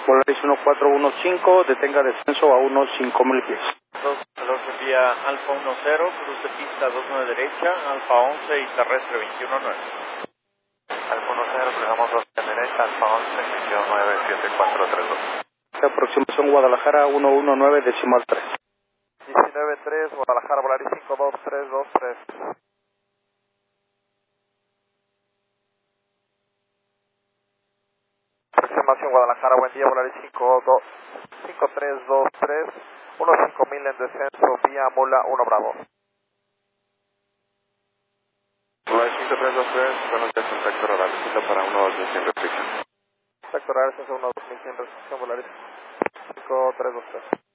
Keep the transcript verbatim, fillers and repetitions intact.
Volaris uno cuatro uno cinco, detenga descenso a unos cinco mil pies. dos, dos envía Alfa uno cero, cruz de pista dos nueve derecha, Alfa once y terrestre veintiuno nueve. Alfa uno cero, frenamos dos derecha, Alfa once, veintiuno nueve, siete cuatro tres dos. Aproximación Guadalajara uno uno nueve, decimal tres. diecinueve tres, Guadalajara, Volaris cinco dos tres dos tres. Aproximación Guadalajara, buen día, Volaris cinco dos, cinco tres dos tres, unos cinco mil en descenso, vía Mula uno Bravo. Volaris cinco tres dos tres, buenos días, contacto radar, cita para uno dos mil cien restricción. Contacto radar, uno dos mil cien restricción, Volaris cinco tres dos tres.